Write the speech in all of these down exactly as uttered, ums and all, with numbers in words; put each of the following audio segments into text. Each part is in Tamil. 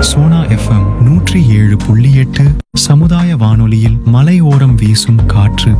சோனா எஃப்எம் நூற்றி ஏழு புள்ளி எட்டு சமுதாய வானொலியில் மலையோரம் வீசும் காற்று.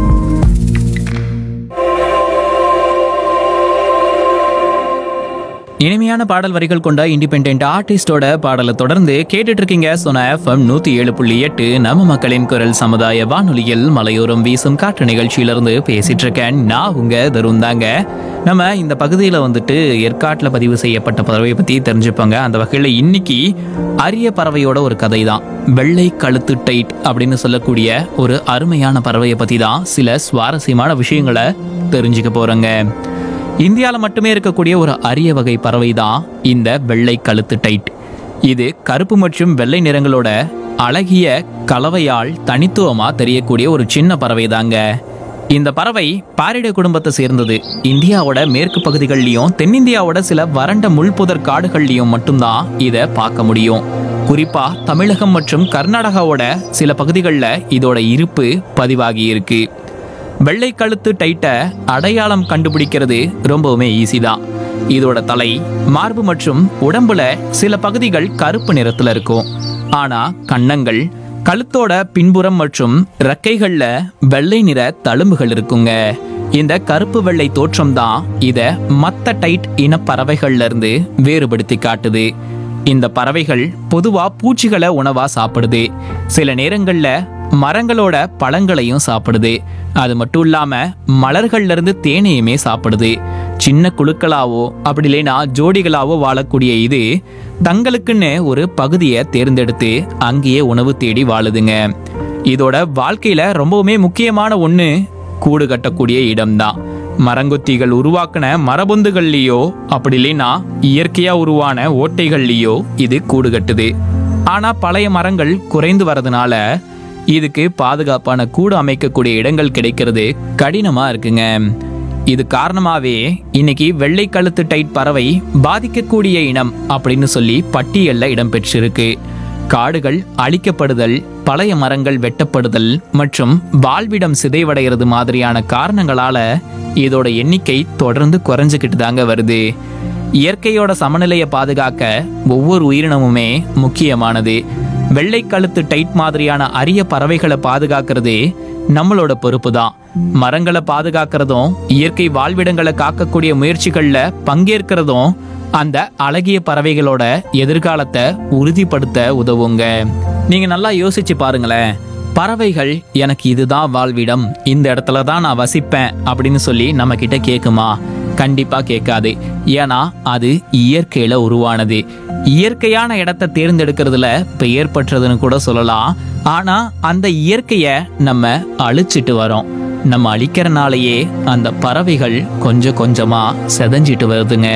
இனிமையான பாடல் வரிகள் கொண்ட இண்டிபெண்டன்ட் ஆர்டிஸ்டோட பாடலை தொடர்ந்து கேட்டுட்டு இருக்கீங்க சோனா எஃப்எம் நூத்தி ஏழு புள்ளி எட்டு நம்ம மக்களின் குரல் சமுதாய வானொலியில் மலையோரம் வீசும் காற்று நிகழ்ச்சியிலிருந்து பேசிட்டு இருக்கேன். நான் உங்க தருண் தாங்க. நம்ம இந்த பகுதியில் வந்துட்டு ஏற்காட்டில் பதிவு செய்யப்பட்ட பறவையை பற்றி தெரிஞ்சுப்பாங்க. அந்த வகையில் இன்னைக்கு அரிய பறவையோட ஒரு கதை தான். வெள்ளை கழுத்து டைட் அப்படின்னு சொல்லக்கூடிய ஒரு அருமையான பறவையை பற்றி தான் சில சுவாரஸ்யமான விஷயங்களை தெரிஞ்சுக்க போகிறோங்க. இந்தியாவில் மட்டுமே இருக்கக்கூடிய ஒரு அரிய வகை பறவை தான் இந்த வெள்ளை கழுத்து டைட். இது கருப்பு மற்றும் வெள்ளை நிறங்களோட அழகிய கலவையால் தனித்துவமா தெரியக்கூடிய ஒரு சின்ன பறவை தாங்க. இந்த பறவை பாரிடே குடும்பத்தை சேர்ந்தது. இந்தியாவோட மேற்கு பகுதிகள்லையும் தென்னிந்தியாவோட சில வறண்ட முள்புதர் காடுகள்லையும் மட்டும்தான் இதை பார்க்க முடியும். குறிப்பா தமிழகம் மற்றும் கர்நாடகாவோட சில பகுதிகளில் இதோட இருப்பு பதிவாகி இருக்கு. வெள்ளை கழுத்து டைட்டை அடையாளம் கண்டுபிடிக்கிறது ரொம்பவுமே ஈஸி தான். இதோட தலை, மார்பு மற்றும் உடம்புல சில பகுதிகள் கருப்பு நிறத்துல இருக்கும். ஆனா கன்னங்கள், கழுத்தோட பின்புறம் மற்றும் ரெக்கைகள்ல வெள்ளை நிற தழும்புகள் இருக்குங்க. இந்த கருப்பு வெள்ளை தோற்றம் தான் இத மத்த டைட் இன பறவைகள்ல இருந்து வேறுபடுத்தி காட்டுது. இந்த பறவைகள் பொதுவா பூச்சிகளை உணவா சாப்பிடுது. சில நேரங்கள்ல மரங்களோட பழங்களையும் சாப்பிடுது. அது மட்டும் இல்லாம மலர்கள்ல இருந்து தேனையுமே சாப்பிடுது. சின்ன குழுக்களாவோ அப்படி இல்லைன்னா ஜோடிகளாவோ வாழக்கூடிய இது தங்களுக்குன்னு ஒரு பகுதியை தேர்ந்தெடுத்து அங்கேயே உணவு தேடி வாழுதுங்க. இதோட வாழ்க்கையில ரொம்பவுமே முக்கியமான ஒண்ணு கூடு கட்டக்கூடிய இடம்தான். மரங்கொத்திகள் உருவாக்கின மரபொந்துகள்லயோ அப்படி இல்லைன்னா இயற்கையா உருவான ஓட்டைகள்லயோ இது கூடு கட்டுது. ஆனா பழைய மரங்கள் குறைந்து வரதுனால இதுக்கு பாதுகாப்பான கூடு அமைக்கக்கூடிய இடங்கள் கிடைக்கிறது கடினமா இருக்குங்க. இது காரணமாவே இன்னைக்கு வெள்ளை கழுத்து டைட் பறவை பாதிக்கக்கூடிய இனம் அப்படின்னு சொல்லி பட்டியல்ல இடம் பெற்றிருக்கு. காடுகள் அழிக்கப்படுதல், பழைய மரங்கள் வெட்டப்படுதல் மற்றும் வாழ்விடம் சிதைவடைகிறது மாதிரியான காரணங்களால இதோட எண்ணிக்கை தொடர்ந்து குறைஞ்சுக்கிட்டு தாங்க வருது. இயற்கையோட சமநிலையை பாதுகாக்க ஒவ்வொரு உயிரினமுமே முக்கியமானது. வெள்ளை கழுத்து டைட் மாதிரியான அரிய பறவைகளை பாதுகாக்கிறது நம்மளோட பொறுப்பு தான். மரங்களை பாதுகாக்கிறதும் இயற்கை வாழ்விடங்களை காக்கக்கூடிய முயற்சிகள்ல பங்கேற்கிறதும் அந்த அழகிய பறவைகளோட எதிர்காலத்தை உறுதிப்படுத்த உதவுங்க. நீங்க நல்லா யோசிச்சு பாருங்களேன். பறவைகள் எனக்கு இதுதான் வாழ்விடம், இந்த இடத்துல தான் நான் வசிப்பேன் அப்படின்னு சொல்லி நம்ம கிட்ட கேட்குமா? கண்டிப்பா கேட்காது. ஏன்னா அது இயற்கையில உருவானது. இயற்கையான இடத்தை தேர்ந்தெடுக்கிறதுல பெயர் பெற்றதுன்னு கூட சொல்லலாம். ஆனா அந்த இயற்கைய நம்ம அழிச்சிட்டு வரோம். நம்ம அழிக்கிறனாலேயே அந்த பறவைகள் கொஞ்சம் கொஞ்சமா செதஞ்சிட்டு வருதுங்க.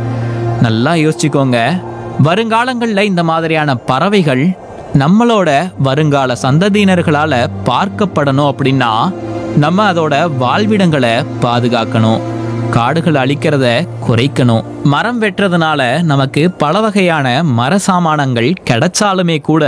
நல்லா யோசிச்சுக்கோங்க. வருங்காலங்கள்ல இந்த மாதிரியான பறவைகள் நம்மளோட வருங்கால சந்ததியினர்களால பார்க்கப்படணும் அப்படின்னா நம்ம அதோட வாழ்விடங்களை பாதுகாக்கணும். காடுகள் அழிக்கிறத குறைக்கணும். மரம் வெட்டுறதுனால நமக்கு பல வகையான மர சாமானங்கள் கிடைச்சாலுமே கூட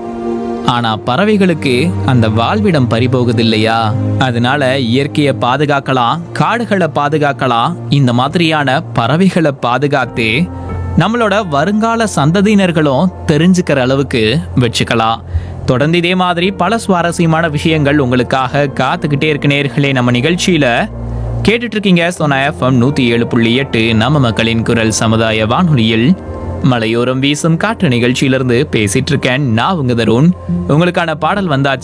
ஆனா பறவைகளுக்கு அந்த வாழ்விடம் பறிபோகுது இல்லையா? அதனால இயற்கையை பாதுகாக்கலாம், காடுகளை பாதுகாக்கலாம். இந்த மாதிரியான பறவைகளை பாதுகாத்து நம்மளோட வருங்கால சந்ததியினர்களும் தெரிஞ்சுக்கிற அளவுக்கு வச்சுக்கலாம். தொடர்ந்து இதே மாதிரி பல சுவாரஸ்யமான விஷயங்கள் உங்களுக்காக காத்துக்கிட்டே இருக்கு நேயர்களே. நம்ம நிகழ்ச்சியில கேட்டுட்டு இருக்கீங்க சோனா எஃப்எம் நூத்தி ஏழு புள்ளி எட்டு நம்ம மக்களின் குரல் சமுதாய வானொலியில் மலையோரம் வீசும் காற்று நிகழ்ச்சியிலிருந்து பேசிட்டு இருக்கேன். நான் உங்க தருண். உங்களுக்கான பாடல் வந்தாச்சு.